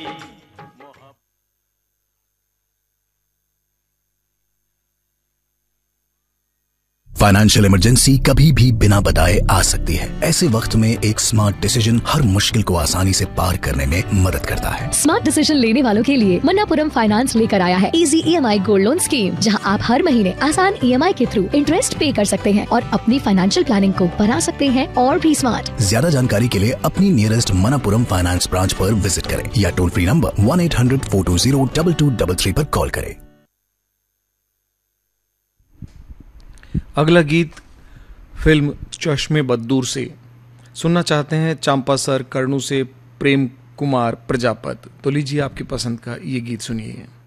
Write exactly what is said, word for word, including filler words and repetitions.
Financial emergency कभी भी बिना बताए आ सकती है। ऐसे वक्त में एक स्मार्ट डिसीजन हर मुश्किल को आसानी से पार करने में मदद करता है। स्मार्ट डिसीजन लेने वालों के लिए मन्नापुरम फाइनेंस लेकर आया है easy EMI gold loan scheme, जहां आप हर महीने आसान ईएमआई के थ्रू इंटरेस्ट पे कर सकते हैं और अपनी फाइनेंशियल प्लानिंग को बना सकते हैं और भी स्मार्ट। ज्यादा जानकारी के लिए अपनी नियरेस्ट मन्नापुरम फाइनेंस ब्रांच पर विजिट करें या toll free number one eight hundred four to zero double two double three पर कॉल करें। अगला गीत फिल्म चश्मे बद्दूर से सुनना चाहते हैं चांपा सर कर्णू से प्रेम कुमार प्रजापत। तो लीजिए आपकी पसंद का ये गीत सुनिए।